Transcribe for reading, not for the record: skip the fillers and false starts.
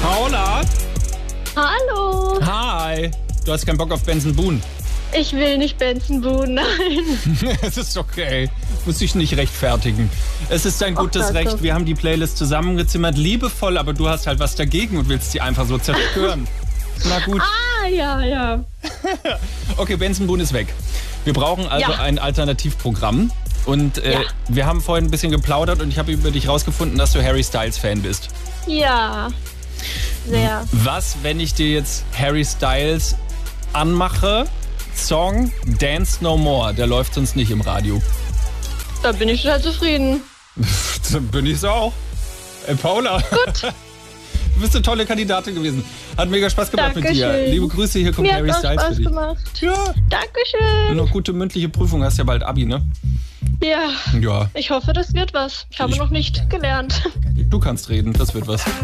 Paula? Hallo. Hi. Du hast keinen Bock auf Benson Boone. Ich will nicht Benson Boone, nein. Es ist okay. Muss ich nicht rechtfertigen. Es ist dein gutes Recht. Wir haben die Playlist zusammengezimmert. Liebevoll, aber du hast halt was dagegen und willst sie einfach so zerstören. Na gut. Ah, ja. Okay, Benson Boone ist weg. Wir brauchen also ein Alternativprogramm. Und wir haben vorhin ein bisschen geplaudert und ich habe über dich rausgefunden, dass du Harry Styles Fan bist. Ja, sehr. Was, wenn ich dir jetzt Harry Styles anmache? Song Dance No More, der läuft sonst nicht im Radio. Da bin ich total zufrieden. Dann bin ich's auch. Paula. Gut. Du bist eine tolle Kandidatin gewesen. Hat mega Spaß gemacht mit dir. Liebe Grüße, hier kommt Harry Styles für dich. Mir hat auch Spaß gemacht. Ja. Dankeschön. Und noch gute mündliche Prüfung, hast ja bald Abi, ne? Ja. Ja. Ich hoffe, das wird was. Ich habe noch nicht gelernt. Du kannst reden, das wird was.